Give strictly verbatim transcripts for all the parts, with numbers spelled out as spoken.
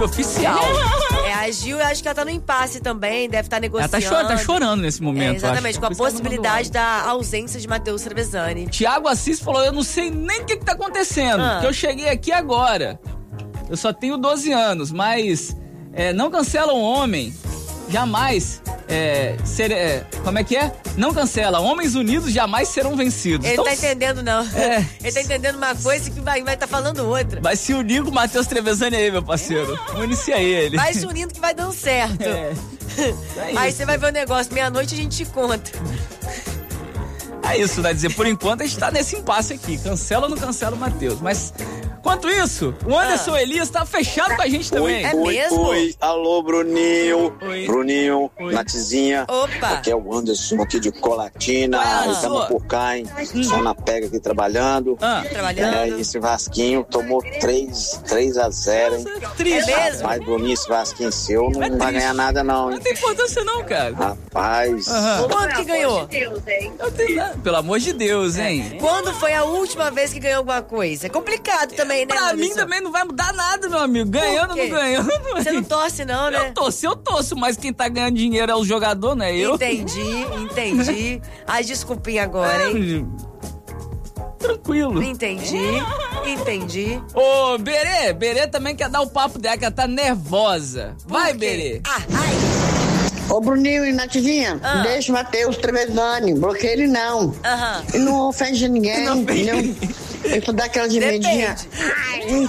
oficial. É, a Gil, eu acho que ela tá no impasse também, deve estar tá negociando. Ela tá, cho- tá chorando nesse momento. É, exatamente, acho. com a possibilidade da ausência de Matheus Trevisani. Tiago Assis falou, eu não sei nem o que, que tá acontecendo, Ah. porque eu cheguei aqui agora. Eu só tenho doze anos, mas é, não cancela um homem, jamais é, ser, é, como é que é? Não cancela, homens unidos jamais serão vencidos. Ele então, tá entendendo, não. É. Ele tá entendendo uma coisa que vai estar tá falando outra. Vai se unir com o Matheus Trevisani aí, meu parceiro. Une-se a ele. Vai se unindo que vai dando certo. É. É Aí isso. você vai ver o negócio, meia-noite a gente te conta. É isso, vai dizer, por enquanto a gente tá nesse impasse aqui. Cancela ou não cancela o Matheus? Mas, enquanto isso, o Anderson Ah. Elias tá fechado com a gente também. É Oi, mesmo? oi, alô Bruninho, Oi. Bruninho, Oi. Natizinha, Opa. aqui é o Anderson aqui de Colatina, Ah, estamos sua. por cá, hein, só na pega aqui trabalhando, Ah, Trabalhando. é, esse Vasquinho tomou três a zero, hein, triste. É mesmo? rapaz, Bruninho, esse Vasquinho seu não É vai triste. ganhar nada não, Não hein, tem importância não, cara. rapaz, Aham. Quando que ganhou? Não tem nada. Pelo amor de Deus, hein? Quando foi a última vez que ganhou alguma coisa? É complicado também, né, Pra mim Anderson? também não vai mudar nada, meu amigo. Ganhando ou quê? não ganhando. Você não torce não, né? Eu torço, eu torço, mas quem tá ganhando dinheiro é o jogador, não é eu. Entendi, entendi. Ai, desculpinha agora, hein? Tranquilo. Entendi, entendi. Ô, Berê, Berê também quer dar o papo dela, que ela tá nervosa. Vai, Por quê? Berê. Ah, ai. Ô Bruninho e Nativinha, Ah. deixa o Matheus Trevisani, bloqueia ele não. Aham. Ele não ofende ninguém, Não ofende entendeu? Ele só dá aquela de Depende. medinha. Ai.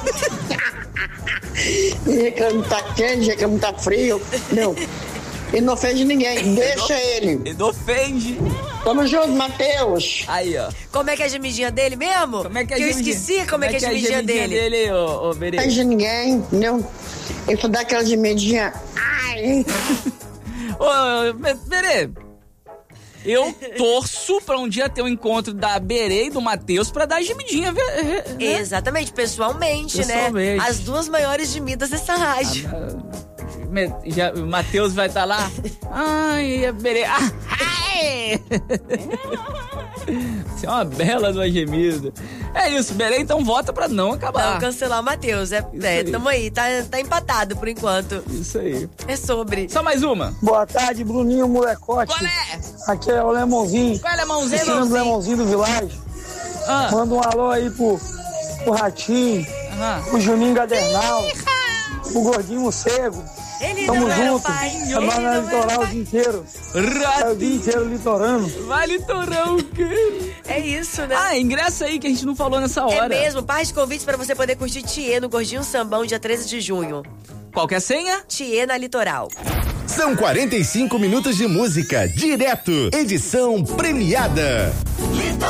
E reclama que tá quente, reclama que tá frio. Não. Ele não ofende ninguém, deixa ele. Ele não ofende. Tamo junto, Matheus. Aí, ó. Como é que é a gemidinha dele mesmo? Como é que é a que eu gemidinha? esqueci como, é que é a gemidinha dele. dele, ô, ô Berê? Não ofende ninguém, entendeu? Ele só dá aquela de medinha. Ai. Ô, Be- Berê, eu torço pra um dia ter um encontro da Berê e do Matheus pra dar gemidinha, ve- né? Exatamente, pessoalmente, Pessoalmente. né? As duas maiores gemidas dessa rádio. Me- Já, o Matheus vai estar lá. Ai, a Berê. Ah, ai! Isso é uma bela de uma gemida. É isso, Berê, então vota pra não acabar. Não cancelar o Matheus. É, Isso é aí. tamo aí, tá, tá empatado por enquanto. Isso aí. É sobre. Só mais uma. Boa tarde, Bruninho Molecote. Qual é? Aqui é o Lemonzinho. Qual é, Lemãozinho? Piscina do Lemonzinho do Vilagem. Ah, Manda um alô aí pro, pro Ratinho, aham. pro Juninho Gadernal, pro Gordinho Morcego. Ele Tamo não era o junto. pai. Ele Trabalhando não no era litoral o o pai. dia inteiro. É o dia Ratinho. inteiro litorando. Vai, litorão, cara. É isso, né? Ah, ingresso aí que a gente não falou nessa É hora. mesmo, parte de convites pra você poder curtir Thiê no Gordinho Sambão, dia treze de junho. Qual que é a senha? Thiê na Litoral. São quarenta e cinco minutos de música, direto, edição premiada. Litoral.